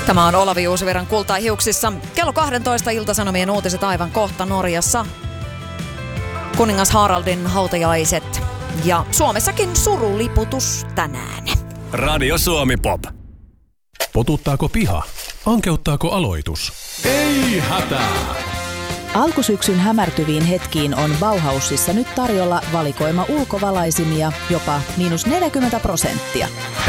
Tämä on Olavi Juusivirran Kultaa hiuksissa. Kello 12 Ilta-Sanomien uutiset aivan kohta. Norjassa kuningas Haraldin hautajaiset ja Suomessakin suruliputus tänään. Radio Suomi Pop. Potuttaako piha? Ankeuttaako aloitus? Ei hätää! Alkusyksyn hämärtyviin hetkiin on Bauhausissa nyt tarjolla valikoima ulkovalaisimia jopa -40%.